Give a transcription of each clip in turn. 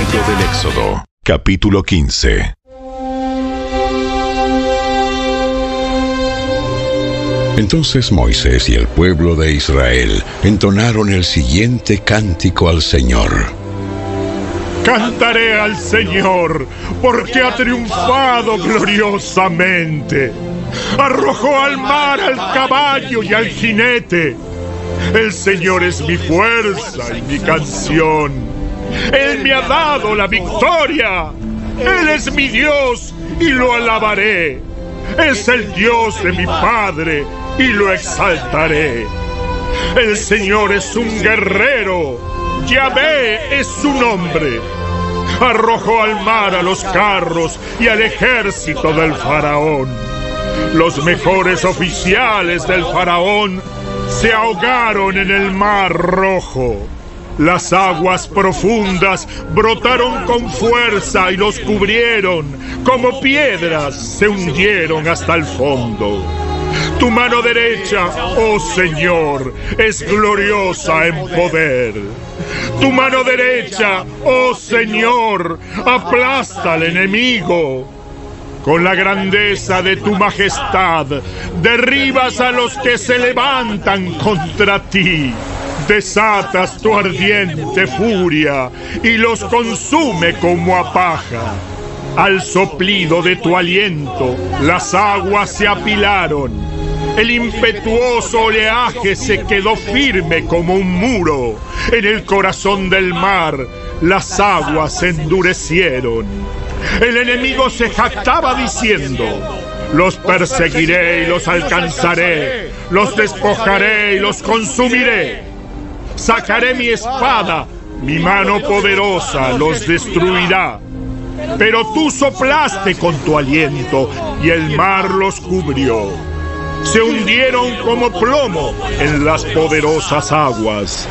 Libro del Éxodo, capítulo 15. Entonces Moisés y el pueblo de Israel entonaron el siguiente cántico al Señor. Cantaré al Señor, porque ha triunfado gloriosamente. Arrojó al mar al caballo y al jinete. El Señor es mi fuerza y mi canción. Él me ha dado la victoria. Él es mi Dios y lo alabaré. Es el Dios de mi Padre y lo exaltaré. El Señor es un guerrero. Yahvé es su nombre. Arrojó al mar a los carros y al ejército del faraón. Los mejores oficiales del faraón se ahogaron en el mar Rojo. Las aguas profundas brotaron con fuerza y los cubrieron. Como piedras se hundieron hasta el fondo. Tu mano derecha, oh Señor, es gloriosa en poder. Tu mano derecha, oh Señor, aplasta al enemigo. Con la grandeza de tu majestad, derribas a los que se levantan contra ti. Desatas tu ardiente furia y los consume como a paja. Al soplido de tu aliento, las aguas se apilaron. El impetuoso oleaje se quedó firme como un muro. En el corazón del mar, las aguas se endurecieron. El enemigo se jactaba diciendo: los perseguiré y los alcanzaré, los despojaré y los consumiré. Sacaré mi espada, mi mano poderosa los destruirá. Pero tú soplaste con tu aliento y el mar los cubrió. Se hundieron como plomo en las poderosas aguas.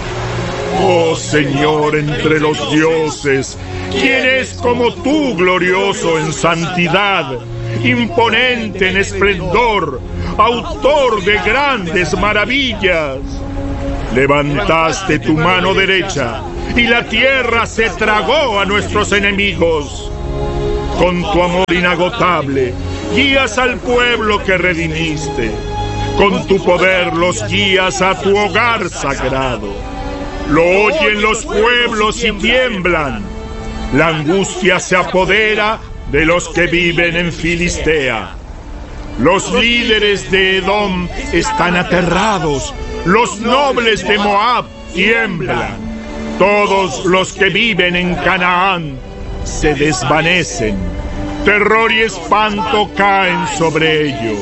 Oh Señor entre los dioses, ¿quién es como tú, glorioso en santidad, imponente en esplendor, autor de grandes maravillas? Levantaste tu mano derecha y la tierra se tragó a nuestros enemigos. Con tu amor inagotable, guías al pueblo que redimiste. Con tu poder los guías a tu hogar sagrado. Lo oyen los pueblos y tiemblan. La angustia se apodera de los que viven en Filistea. Los líderes de Edom están aterrados. Los nobles de Moab tiemblan. Todos los que viven en Canaán se desvanecen. Terror y espanto caen sobre ellos.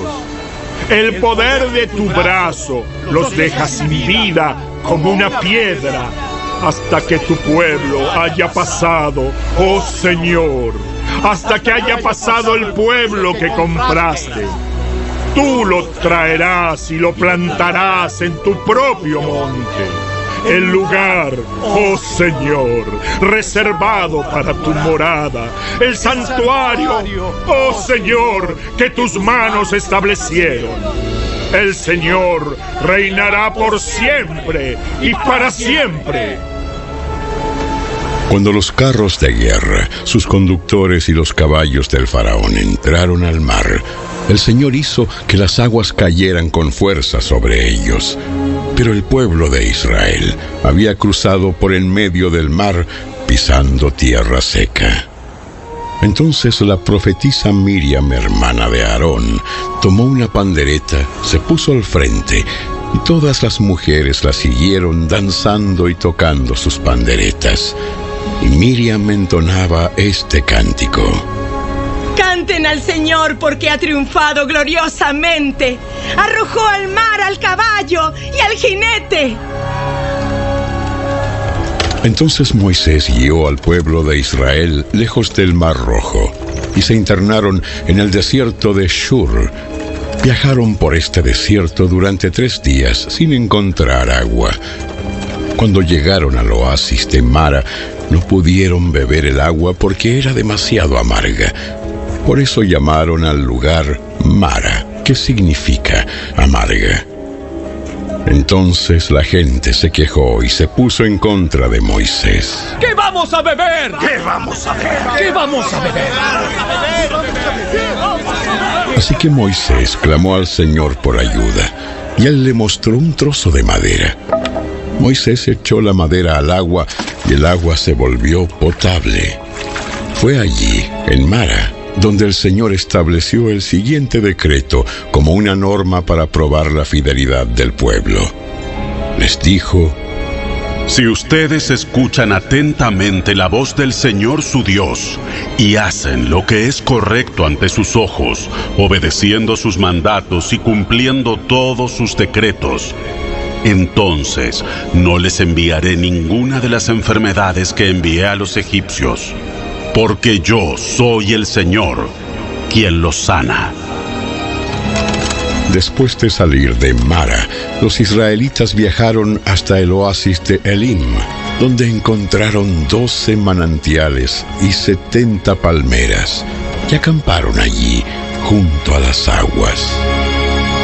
El poder de tu brazo los deja sin vida como una piedra hasta que tu pueblo haya pasado, oh Señor, hasta que haya pasado el pueblo que compraste. Tú lo traerás y lo plantarás en tu propio monte. El lugar, oh Señor, reservado para tu morada. El santuario, oh Señor, que tus manos establecieron. El Señor reinará por siempre y para siempre. Cuando los carros de guerra, sus conductores y los caballos del faraón entraron al mar, el Señor hizo que las aguas cayeran con fuerza sobre ellos. Pero el pueblo de Israel había cruzado por en medio del mar, pisando tierra seca. Entonces la profetisa Miriam, hermana de Aarón, tomó una pandereta, se puso al frente, y todas las mujeres la siguieron danzando y tocando sus panderetas. Y Miriam entonaba este cántico. Canten al Señor porque ha triunfado gloriosamente. Arrojó al mar al caballo y al jinete. Entonces Moisés guió al pueblo de Israel lejos del Mar Rojo y se internaron en el desierto de Shur. Viajaron por este desierto durante 3 días sin encontrar agua. Cuando llegaron al oasis de Mara, no pudieron beber el agua porque era demasiado amarga. Por eso llamaron al lugar Mara, que significa amarga. Entonces la gente se quejó y se puso en contra de Moisés. ¿Qué vamos a beber? ¿Qué vamos a beber? ¿Qué vamos a beber? Así que Moisés clamó al Señor por ayuda, y él le mostró un trozo de madera. Moisés echó la madera al agua, y el agua se volvió potable. Fue allí, en Mara, donde el Señor estableció el siguiente decreto como una norma para probar la fidelidad del pueblo. Les dijo: si ustedes escuchan atentamente la voz del Señor su Dios y hacen lo que es correcto ante sus ojos, obedeciendo sus mandatos y cumpliendo todos sus decretos, entonces no les enviaré ninguna de las enfermedades que envié a los egipcios, porque yo soy el Señor, quien los sana. Después de salir de Mara, los israelitas viajaron hasta el oasis de Elim, donde encontraron 12 manantiales y 70 palmeras, y acamparon allí junto a las aguas.